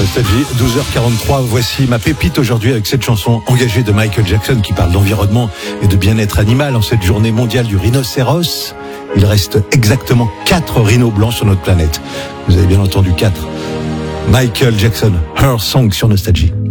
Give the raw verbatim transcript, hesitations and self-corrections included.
Nostalgie, douze heures quarante-trois, voici ma pépite aujourd'hui avec cette chanson engagée de Michael Jackson qui parle d'environnement et de bien-être animal en cette journée mondiale du rhinocéros. Il reste exactement quatre rhinos blancs sur notre planète. Vous avez bien entendu quatre. Michael Jackson, Her Song sur Nostalgie.